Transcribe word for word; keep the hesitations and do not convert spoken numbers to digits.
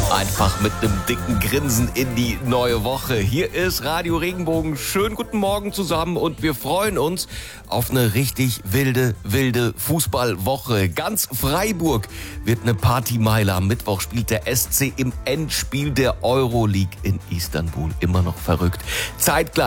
Einfach mit einem dicken Grinsen in die neue Woche. Hier ist Radio Regenbogen. Schönen guten Morgen zusammen und wir freuen uns auf eine richtig wilde, wilde Fußballwoche. Ganz Freiburg wird eine Partymeile. Am Mittwoch spielt der S C im Endspiel der Euroleague in Istanbul. Immer noch verrückt. Zeitgleich